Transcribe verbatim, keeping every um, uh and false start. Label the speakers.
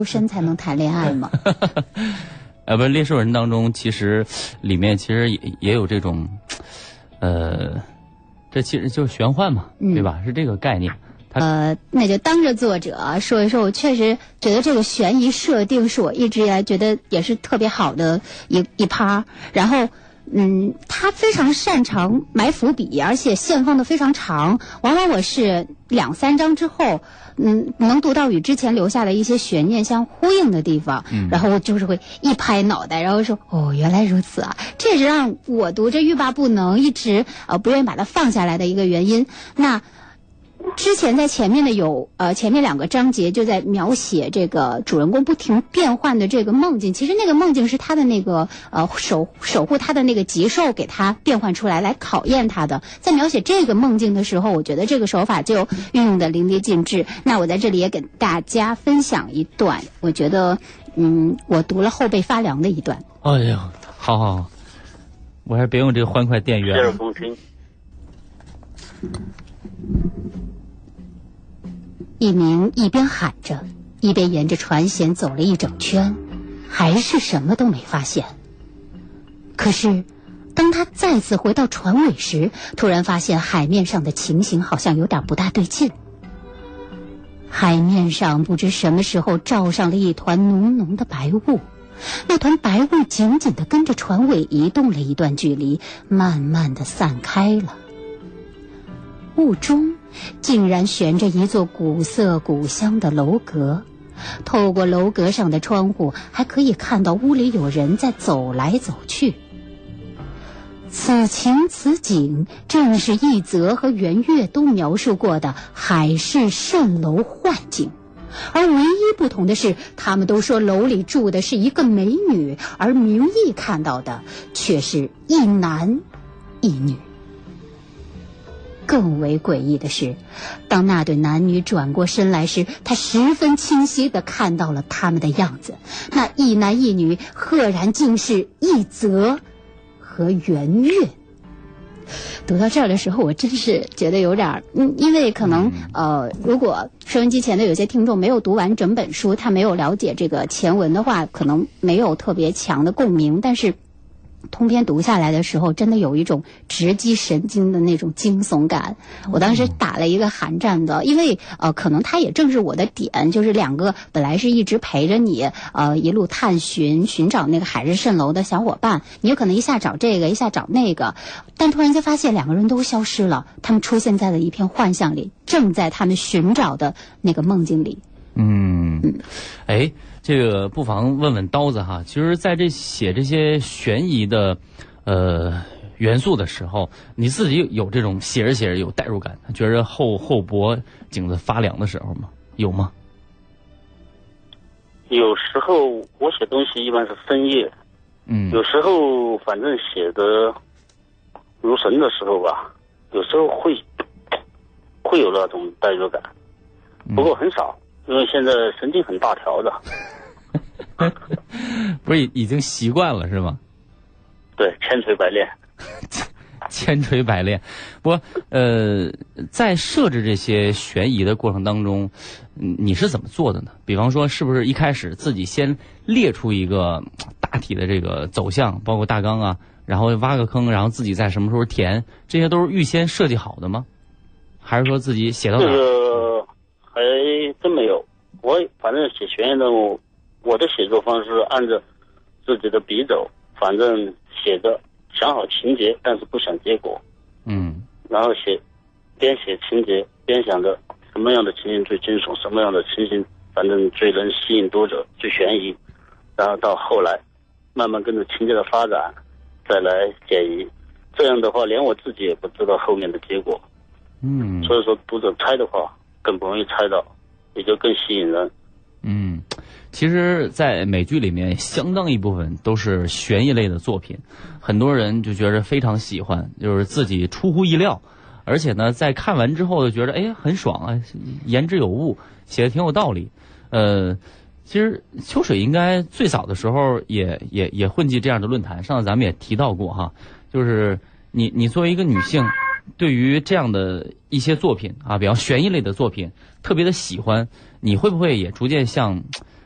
Speaker 1: 身才能谈恋爱吗？
Speaker 2: 呃，不是，猎兽人当中其实里面其实也也有这种，呃，这其实就是玄幻嘛，嗯、对吧？是这个概念。
Speaker 1: 呃，那就当着作者说一说，我确实觉得这个悬疑设定是我一直以来觉得也是特别好的一一趴。然后，嗯，他非常擅长埋伏笔，而且线放的非常长，往往我是两三章之后，嗯，能读到与之前留下的一些悬念相呼应的地方，嗯、然后我就是会一拍脑袋，然后说哦，原来如此啊！这也是让我读着欲罢不能，一直呃不愿意把它放下来的一个原因。那之前在前面的有呃前面两个章节就在描写这个主人公不停变换的这个梦境，其实那个梦境是他的那个呃守守护他的那个吉兽给他变换出来来考验他的。在描写这个梦境的时候，我觉得这个手法就运用的淋漓尽致。那我在这里也给大家分享一段，我觉得嗯我读了后背发凉的一段。
Speaker 2: 哎呀，好好好，我还别用这个欢快电源。
Speaker 3: 洗耳恭听。
Speaker 1: 一鸣一边喊着，一边沿着船舷走了一整圈，还是什么都没发现。可是当他再次回到船尾时，突然发现海面上的情形好像有点不大对劲。海面上不知什么时候罩上了一团浓浓的白雾，那团白雾紧紧地跟着船尾移动了一段距离，慢慢地散开了。雾中竟然悬着一座古色古香的楼阁，透过楼阁上的窗户，还可以看到屋里有人在走来走去。此情此景，正是一泽和圆月都描述过的海市蜃楼幻境。而唯一不同的是，他们都说楼里住的是一个美女，而明义看到的却是一男一女。更为诡异的是，当那对男女转过身来时，他十分清晰地看到了他们的样子。那一男一女赫然竟是一泽和圆月。读到这儿的时候，我真是觉得有点嗯，因为可能呃，如果收音机前的有些听众没有读完整本书，他没有了解这个前文的话，可能没有特别强的共鸣，但是通篇读下来的时候，真的有一种直击神经的那种惊悚感。我当时打了一个寒战的，因为呃，可能它也正是我的点，就是两个本来是一直陪着你呃一路探寻寻找那个海市蜃楼的小伙伴，你有可能一下找这个，一下找那个，但突然间发现两个人都消失了，他们出现在了一片幻象里，正在他们寻找的那个梦境里。
Speaker 2: 嗯，哎，这个不妨问问刀子哈，其实在这写这些悬疑的呃元素的时候，你自己有这种写着写着有代入感，觉着后后脖颈子发凉的时候吗？有吗？
Speaker 3: 有时候我写东西一般是深夜，嗯，有时候反正写的如神的时候吧，有时候会会有那种代入感，不过很少。因为现在神经很大条的，
Speaker 2: 不是已经习惯了是吗？
Speaker 3: 对，千锤百炼，
Speaker 2: 千锤百炼。不过，呃，在设置这些悬疑的过程当中，你是怎么做的呢？比方说，是不是一开始自己先列出一个大体的这个走向，包括大纲啊，然后挖个坑，然后自己在什么时候填，这些都是预先设计好的吗？还是说自己写到哪？
Speaker 3: 这个还真没有，我反正写悬疑任务，我的写作方式按照自己的笔走，反正写着想好情节，但是不想结果，嗯，然后写边写情节边想着什么样的情形最惊悚，什么样的情形反正最能吸引读者，最悬疑，然后到后来慢慢跟着情节的发展再来解疑，这样的话连我自己也不知道后面的结果，嗯，所以说读者猜的话更不容易猜到，也就更吸引人。
Speaker 2: 嗯，其实在美剧里面相当一部分都是悬疑类的作品，很多人就觉得非常喜欢，就是自己出乎意料，而且呢在看完之后就觉得哎很爽啊，言之有物，写的挺有道理。呃其实秋水应该最早的时候也也也混迹这样的论坛，上次咱们也提到过哈，就是你你作为一个女性，对于这样的一些作品啊，比方悬疑类的作品特别的喜欢，你会不会也逐渐向